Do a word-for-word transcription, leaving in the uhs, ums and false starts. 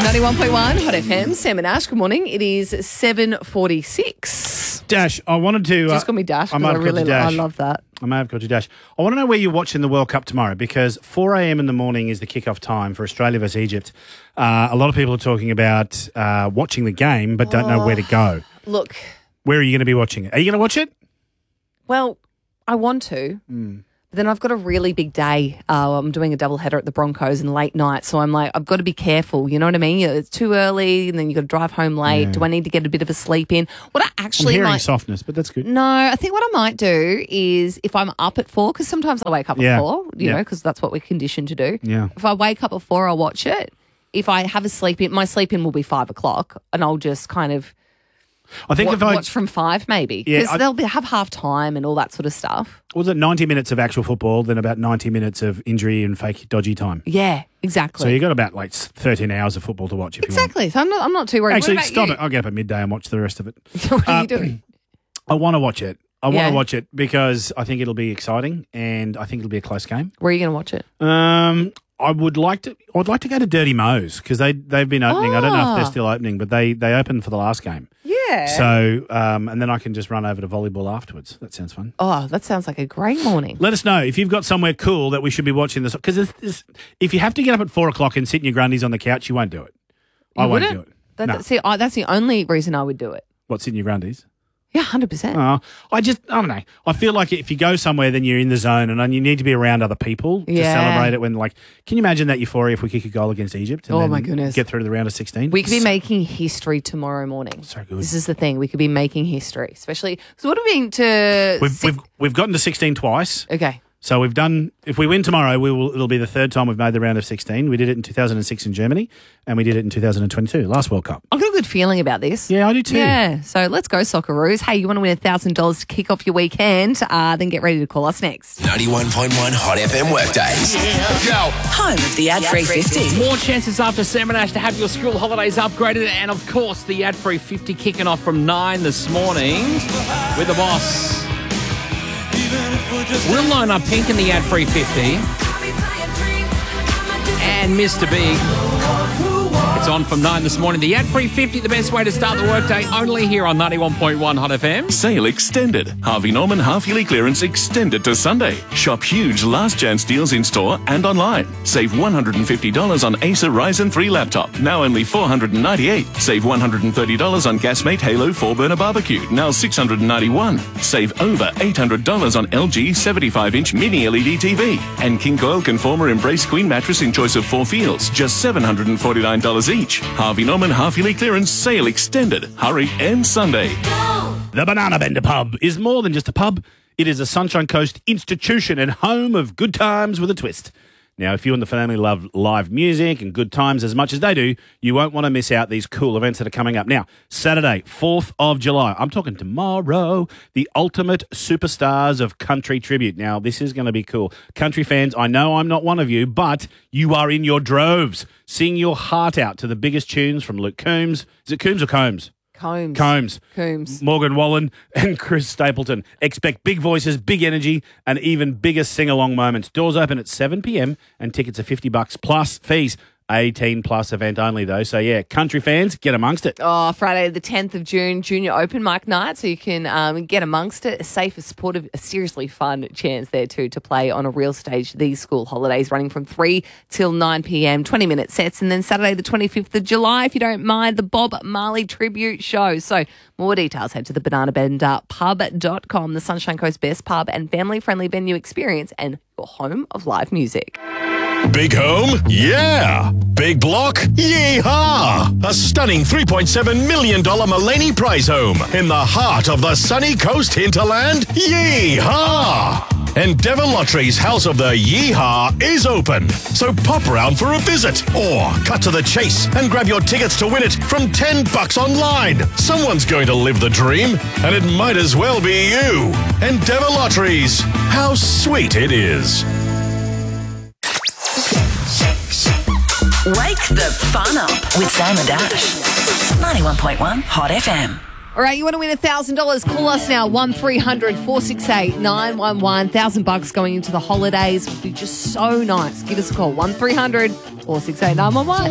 ninety-one point one Hot F M, Sam and Ash, good morning. It is seven forty-six. Dash, I wanted to... Just call me Dash I because might I, have called really you Dash. I love that. I may have called you Dash. I want to know where you're watching the World Cup tomorrow, because four a.m. in the morning is the kickoff time for Australia versus Egypt. Uh, a lot of people are talking about uh, watching the game but don't know where to go. Look, Where are you going to be watching it? Are you going to watch it? well, I want to, Mm. but then I've got a really big day. Uh, I'm doing a double header at the Broncos and late night, so I'm like, I've got to be careful. You know what I mean? It's too early, and then you've got to drive home late. Yeah. Do I need to get a bit of a sleep in? What I I'm actually hearing might... softness, but that's good. No, I think what I might do is if I'm up at four, because sometimes I wake up Yeah. at four, you Yeah. know, because that's what we're conditioned to do. Yeah. If I wake up at four, I'll watch it. If I have a sleep in, my sleep in will be five o'clock, and I'll just kind of I think wa- if I... watch from five maybe, Yeah, because I- they'll be, have half time and all that sort of stuff. Was it ninety minutes of actual football, then about ninety minutes of injury and fake dodgy time? Yeah, exactly. So you got about like thirteen hours of football to watch if exactly. So I'm not, I'm not too you worried. want. Actually, What stop about it. I'll get up at midday and watch the rest of it. you? What are Uh, you doing? I want to watch it. I want Yeah. to watch it because I think it'll be exciting and I think it'll be a close game. Where are you going to watch it? Um, I would like to. I'd like to go to Dirty Mo's because they they've been opening. I don't know if they're Ah. still opening, but they they opened for the last game. Yeah. So um, and then I can just run over to volleyball afterwards. That sounds fun. Oh, that sounds like a great morning. Let us know if you've got somewhere cool that we should be watching this, because if you have to get up at four o'clock and sit in your grundies on the couch, you won't do it. I You won't wouldn't? do it. That, No. that- see, I, that's the only reason I would do it. What, sit in your grundies? Yeah, one hundred percent. Oh, I just, I don't know. I feel like if you go somewhere, then you're in the zone and then you need to be around other people to Yeah. celebrate it when, like, can you imagine that euphoria if we kick a goal against Egypt and Oh, then my goodness. get through to the round of sixteen? We could be making history tomorrow morning. So good. This is the thing. We could be making history, especially because what have we been to? We've, six- we've, we've gotten to sixteen twice. okay. So we've done, if we win tomorrow, we will. It'll be the third time we've made the round of sixteen. We did it in two thousand six in Germany and we did it in two thousand twenty-two, last World Cup. I've got a good feeling about this. Yeah, I do too. Yeah. So let's go, Socceroos. Hey, you want to win one thousand dollars to kick off your weekend? Uh, then get ready to call us next. ninety-one point one Hot F M Workdays. Go. Home of the Ad three fifty. More chances after Sam and Ash to have your school holidays upgraded, and of course the Ad three fifty kicking off from nine this morning with the boss. We'll line up Pink in the Ad three fifty and Mister Big. It's on from nine this morning. The Ad three fifty, the best way to start the workday, only here on ninety-one point one Hot F M. Sale extended. Harvey Norman half-yearly clearance extended to Sunday. Shop huge last chance deals in store and online. Save one hundred fifty dollars on Acer Ryzen three laptop, now only four hundred ninety-eight dollars. Save one hundred thirty dollars on Gasmate Halo four burner barbecue, now six hundred ninety-one dollars. Save over eight hundred dollars on L G seventy-five inch mini L E D T V. And King Coil Conformer Embrace Queen mattress in choice of four feels, just seven hundred forty-nine dollars each. Harvey Norman half-yearly clearance sale extended. Hurry and Sunday. The Banana Bender Pub is more than just a pub. It is a Sunshine Coast institution and home of good times with a twist. Now, if you and the family love live music and good times as much as they do, you won't want to miss out these cool events that are coming up. Now, Saturday, fourth of July, I'm talking tomorrow, the ultimate superstars of country tribute. Now, this is going to be cool. Country fans, I know I'm not one of you, but you are in your droves. Sing your heart out to the biggest tunes from Luke Combs. Is it Combs or Combs? Combs. Combs. Combs. Morgan Wallen and Chris Stapleton. Expect big voices, big energy, and even bigger sing-along moments. Doors open at seven p.m. and tickets are fifty bucks plus fees. eighteen plus event only though. So yeah, country fans, get amongst it. Oh, Friday the tenth of June, Junior Open Mic Night, so you can um, get amongst it. A safe, a supportive, a seriously fun chance there too to play on a real stage these school holidays, running from three till nine p.m, twenty minute sets. And then Saturday the twenty-fifth of July, if you don't mind, the Bob Marley Tribute Show. So more details, head to the banana bender pub dot com, the Sunshine Coast best pub and family-friendly venue experience and your home of live music. Big home? Yeah. Big block? Yeehaw! A stunning three point seven million dollars Mulaney prize home in the heart of the sunny coast hinterland? Yeehaw! Endeavour Lottery's House of the Yeehaw is open, so pop round for a visit or cut to the chase and grab your tickets to win it from ten bucks online. Someone's going to live the dream, and it might as well be you. Endeavour Lotteries. How sweet it is. Wake the fun up with Sam and Ash. ninety-one point one Hot F M. All right, you want to win one thousand dollars? Call us now, one three hundred four six eight nine one one. one thousand bucks going into the holidays would be just so nice. Give us a call, one three hundred four six eight nine one one.